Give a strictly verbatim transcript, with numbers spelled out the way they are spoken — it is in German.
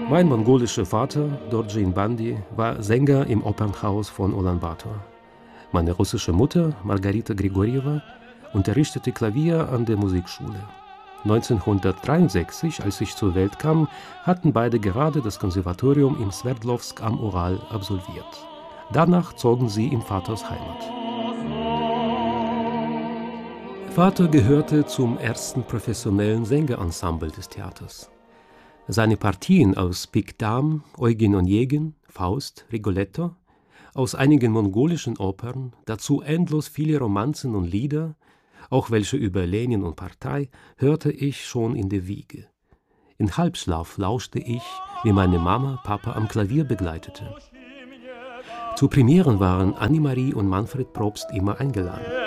Mein mongolischer Vater, Dorjin Bandi, war Sänger im Opernhaus von Ulaanbaatar. Meine russische Mutter, Margarita Grigorjewa, unterrichtete Klavier an der Musikschule. neunzehnhundertdreiundsechzig, als ich zur Welt kam, hatten beide gerade das Konservatorium in Sverdlovsk am Ural absolviert. Danach zogen sie in Vaters Heimat. Vater gehörte zum ersten professionellen Sängerensemble des Theaters. Seine Partien aus Pik Dam, Eugen Onegin, Faust, Rigoletto, aus einigen mongolischen Opern, dazu endlos viele Romanzen und Lieder, auch welche über Lenin und Partei, hörte ich schon in der Wiege. In Halbschlaf lauschte ich, wie meine Mama Papa am Klavier begleitete. Zu Premieren waren Annemarie und Manfred Probst immer eingeladen.